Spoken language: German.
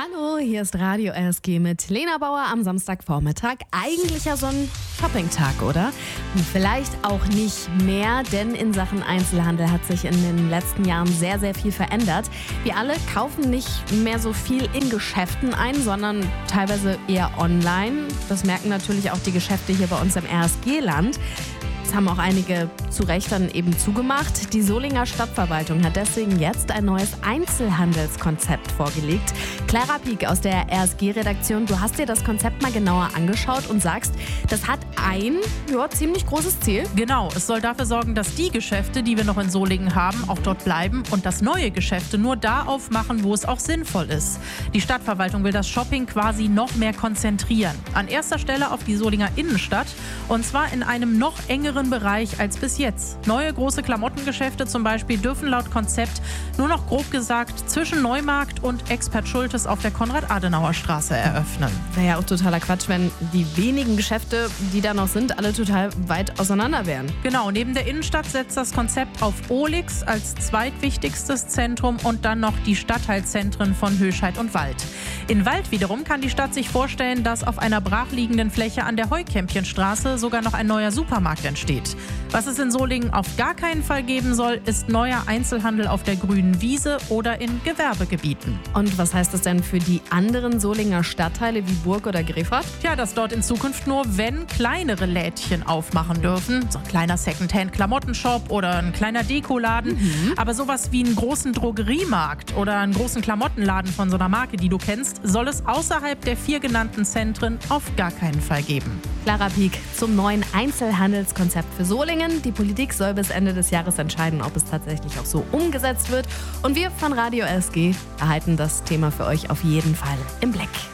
Hallo, hier ist Radio RSG mit Lena Bauer am Samstagvormittag. Eigentlich ja so ein Shoppingtag, oder? Und vielleicht auch nicht mehr, denn in Sachen Einzelhandel hat sich in den letzten Jahren sehr, sehr viel verändert. Wir alle kaufen nicht mehr so viel in Geschäften ein, sondern teilweise eher online. Das merken natürlich auch die Geschäfte hier bei uns im RSG-Land. Das haben auch einige zu Recht dann eben zugemacht. Die Solinger Stadtverwaltung hat deswegen jetzt ein neues Einzelhandelskonzept vorgelegt. Clara Pieck aus der RSG-Redaktion, du hast dir das Konzept mal genauer angeschaut und sagst, das hat ein ziemlich großes Ziel. Genau, es soll dafür sorgen, dass die Geschäfte, die wir noch in Solingen haben, auch dort bleiben und dass neue Geschäfte nur da aufmachen, wo es auch sinnvoll ist. Die Stadtverwaltung will das Shopping quasi noch mehr konzentrieren. An erster Stelle auf die Solinger Innenstadt und zwar in einem noch engeren Bereich als bis jetzt. Neue große Klamottengeschäfte zum Beispiel dürfen laut Konzept nur noch grob gesagt zwischen Neumarkt und Expert Schultes auf der Konrad-Adenauer-Straße eröffnen. Wäre ja auch totaler Quatsch, wenn die wenigen Geschäfte, die da noch sind, alle total weit auseinander wären. Genau, neben der Innenstadt setzt das Konzept auf Olix als zweitwichtigstes Zentrum und dann noch die Stadtteilzentren von Höscheid und Wald. In Wald wiederum kann die Stadt sich vorstellen, dass auf einer brachliegenden Fläche an der Heukämpchenstraße sogar noch ein neuer Supermarkt entsteht. Was es in Solingen auf gar keinen Fall geben soll, ist neuer Einzelhandel auf der grünen Wiese oder in Gewerbegebieten. Und was heißt das denn für die anderen Solinger Stadtteile wie Burg oder Grefrath? Tja, dass dort in Zukunft nur, wenn kleinere Lädchen aufmachen dürfen, so ein kleiner Secondhand-Klamottenshop oder ein kleiner Dekoladen, aber sowas wie einen großen Drogeriemarkt oder einen großen Klamottenladen von so einer Marke, die du kennst, soll es außerhalb der 4 genannten Zentren auf gar keinen Fall geben. Clara Pieck zum neuen Einzelhandelskonzept für Solingen. Die Politik soll bis Ende des Jahres entscheiden, ob es tatsächlich auch so umgesetzt wird. Und wir von Radio RSG erhalten das Thema für euch auf jeden Fall im Blick.